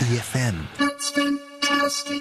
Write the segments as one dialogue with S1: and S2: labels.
S1: EFM.
S2: That's fantastic.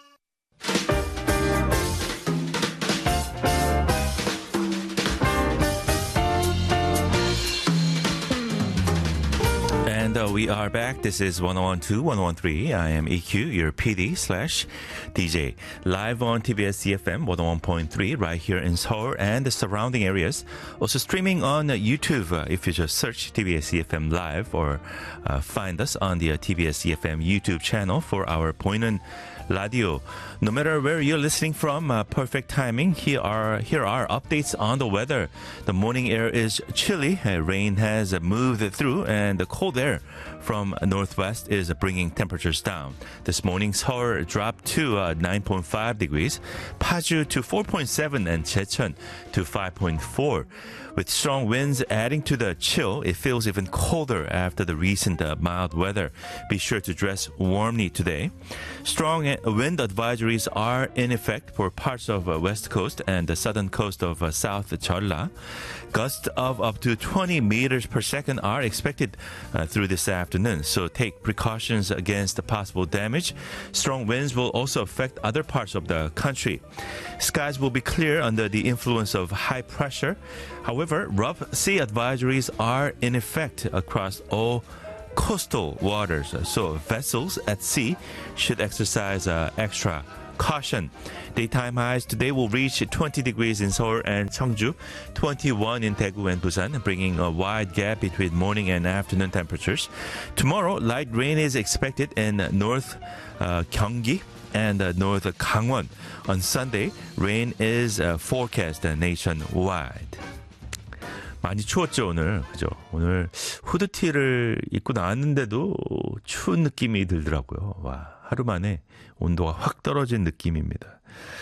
S1: And we are back. This is 1012, 1013. I am EQ, your PD slash DJ. Live on TBS EFM 101.3 right here in Seoul and the surrounding areas. Also streaming on YouTube if you just search TBS EFM Live or find us on the TBS EFM YouTube channel for our 보이는 radio. No matter where you're listening from, perfect timing. Here are updates on the weather. The morning air is chilly. Rain has moved through and the cold air from northwest is bringing temperatures down. This morning, Seoul dropped to 9.5 degrees, Paju to 4.7 and Jecheon to 5.4. With strong winds adding to the chill, it feels even colder after the recent mild weather. Be sure to dress warmly today. Strong wind advisories are in effect for parts of west coast and the southern coast of South Jeolla. Gusts of up to 20 meters per second are expected through this afternoon, so take precautions against the possible damage. Strong winds will also affect other parts of the country. Skies will be clear under the influence of high pressure. However, rough sea advisories are in effect across all coastal waters, so vessels at sea should exercise extra caution. Daytime highs today will reach 20 degrees in Seoul and Cheongju, 21 in Daegu and Busan, bringing a wide gap between morning and afternoon temperatures. Tomorrow, light rain is expected in North Gyeonggi and North Gangwon. On Sunday, rain is forecast nationwide. 많이 추웠죠, 오늘. 그죠? 오늘 후드티를 입고 나왔는데도 추운 느낌이 들더라고요. 와, 하루 만에 온도가 확 떨어진 느낌입니다.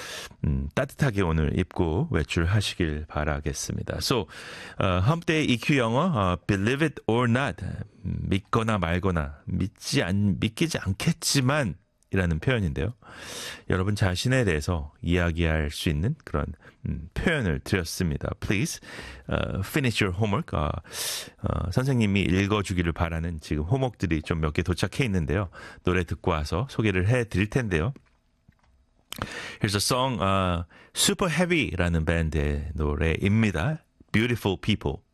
S1: 따뜻하게 오늘 입고 외출하시길 바라겠습니다. So, hump day EQ 영어, believe it or not. 믿거나 말거나, 믿기지 않겠지만, 이라는 표현인데요. 여러분 자신에 대해서 이야기할 수 있는 그런 표현을 드렸습니다. Please finish your homework. 선생님이 읽어주기를 바라는 지금 호목들이 좀 몇 개 도착해 있는데요. 노래 듣고 와서 소개를 해드릴 텐데요. Here's a song, Super Heavy라는 밴드의 노래입니다. Beautiful People.